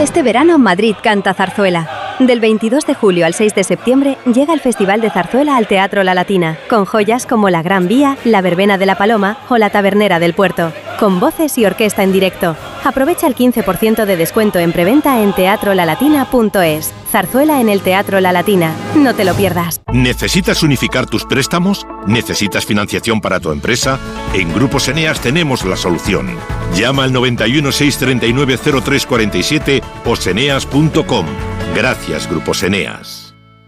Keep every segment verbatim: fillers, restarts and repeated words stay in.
Este verano Madrid canta zarzuela. Del veintidós de julio al seis de septiembre llega el Festival de Zarzuela al Teatro La Latina, con joyas como La Gran Vía, La Verbena de la Paloma o La Tabernera del Puerto, con voces y orquesta en directo. Aprovecha el quince por ciento de descuento en preventa en teatro la latina punto es. Zarzuela en el Teatro La Latina. No te lo pierdas. ¿Necesitas unificar tus préstamos? ¿Necesitas financiación para tu empresa? En Grupos Eneas tenemos la solución. Llama al noventa y uno, seiscientos treinta y nueve, cero tres cuarenta y siete o seneas punto com. Gracias, Grupos Eneas.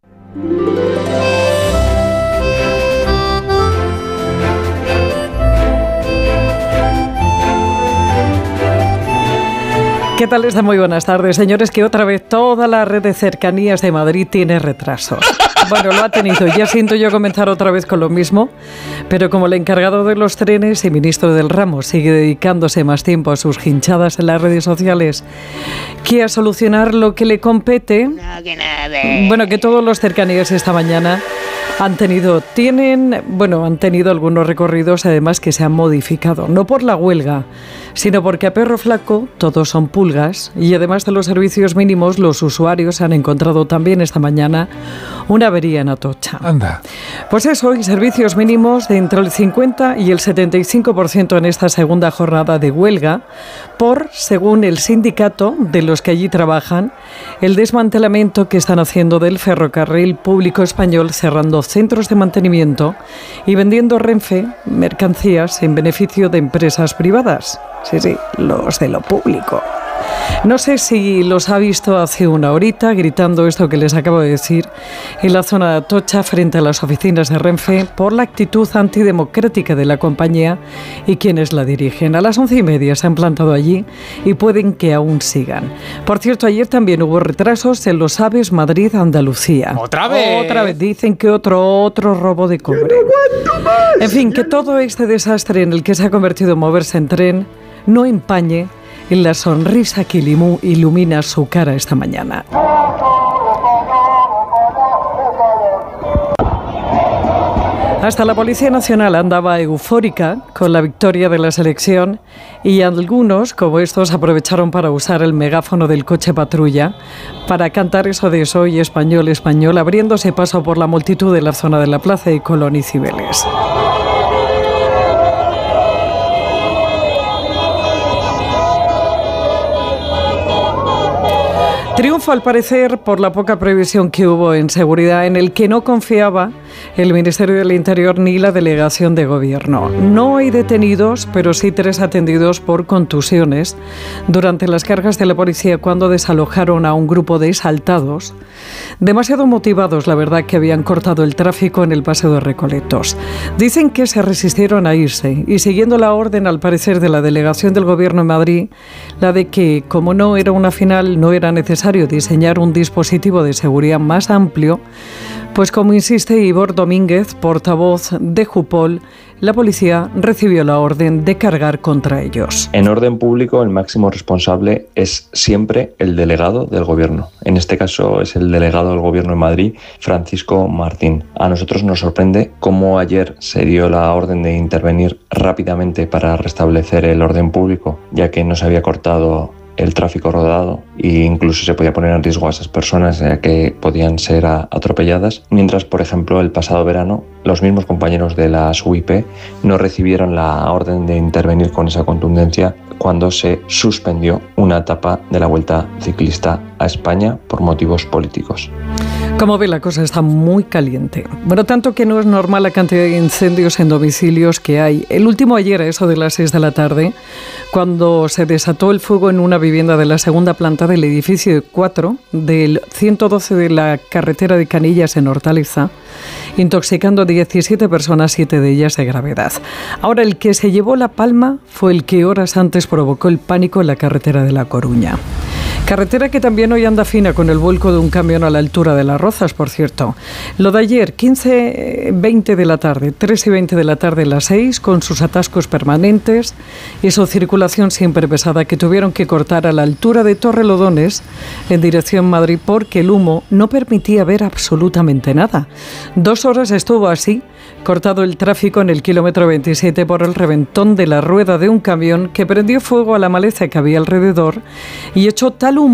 ¿Qué tal está? Muy buenas tardes, señores, que otra vez toda la red de cercanías de Madrid tiene retrasos. Bueno, lo ha tenido. Ya siento yo comenzar otra vez con lo mismo, pero como el encargado de los trenes y ministro del ramo sigue dedicándose más tiempo a sus hinchadas en las redes sociales que a solucionar lo que le compete, No, que nada. bueno, que todos los cercanías esta mañana han tenido, tienen, bueno, han tenido algunos recorridos además que se han modificado, no por la huelga, sino porque a perro flaco todos son pulgas y además de los servicios mínimos, los usuarios han encontrado también esta mañana una avería en Atocha. Anda. Pues eso, y servicios mínimos de entre el cincuenta y el setenta y cinco por ciento en esta segunda jornada de huelga por, según el sindicato de los que allí trabajan, el desmantelamiento que están haciendo del ferrocarril público español, cerrando centros de mantenimiento y vendiendo Renfe mercancías en beneficio de empresas privadas. Sí, sí, los de lo público. No sé si los ha visto hace una horita gritando esto que les acabo de decir en la zona de Atocha frente a las oficinas de Renfe por la actitud antidemocrática de la compañía y quienes la dirigen. A las once y media se han plantado allí y pueden que aún sigan. Por cierto, ayer también hubo retrasos en los AVEs Madrid-Andalucía. ¿Otra vez? Otra vez. Dicen que otro, otro robo de cobre. En fin, que todo este desastre en el que se ha convertido moverse en tren no empañe en la sonrisa que ilumu- ilumina su cara esta mañana. Hasta la Policía Nacional andaba eufórica con la victoria de la selección y algunos, como estos, aprovecharon para usar el megáfono del coche patrulla para cantar eso de soy español, español, abriéndose paso por la multitud de la zona de la Plaza de Colón y Cibeles. Triunfo, al parecer, por la poca previsión que hubo en seguridad, en el que no confiaba el Ministerio del Interior ni la delegación de gobierno. No hay detenidos, pero sí tres atendidos por contusiones durante las cargas de la policía cuando desalojaron a un grupo de exaltados, demasiado motivados, la verdad, que habían cortado el tráfico en el Paseo de Recoletos. Dicen que se resistieron a irse y, siguiendo la orden, al parecer, de la delegación del gobierno en Madrid, la de que, como no era una final, no era necesario diseñar un dispositivo de seguridad más amplio, pues como insiste Ivor Domínguez, portavoz de Jupol, la policía recibió la orden de cargar contra ellos. En orden público, el máximo responsable es siempre el delegado del gobierno. En este caso es el delegado del gobierno en Madrid, Francisco Martín. A nosotros nos sorprende cómo ayer se dio la orden de intervenir rápidamente para restablecer el orden público, ya que no se había cortado el tráfico rodado e incluso se podía poner en riesgo a esas personas ya que podían ser atropelladas, mientras, por ejemplo, el pasado verano los mismos compañeros de las U I P no recibieron la orden de intervenir con esa contundencia cuando se suspendió una etapa de la Vuelta Ciclista a España por motivos políticos. Como ve, la cosa está muy caliente. Bueno, tanto que no es normal la cantidad de incendios en domicilios que hay. El último ayer, a eso de las seis de la tarde, cuando se desató el fuego en una vivienda de la segunda planta del edificio cuatro del ciento doce de la carretera de Canillas en Hortaleza, intoxicando a diecisiete personas, siete de ellas de gravedad. Ahora, el que se llevó la palma fue el que horas antes provocó el pánico en la carretera de La Coruña. Carretera que también hoy anda fina con el vuelco de un camión a la altura de Las Rozas, por cierto. Lo de ayer, quince veinte de la tarde, tres y veinte de la tarde, las seis, con sus atascos permanentes y su circulación siempre pesada que tuvieron que cortar a la altura de Torrelodones en dirección Madrid porque el humo no permitía ver absolutamente nada. Dos horas estuvo así, cortado el tráfico en el kilómetro veintisiete por el reventón de la rueda de un camión que prendió fuego a la maleza que había alrededor y echó tal humo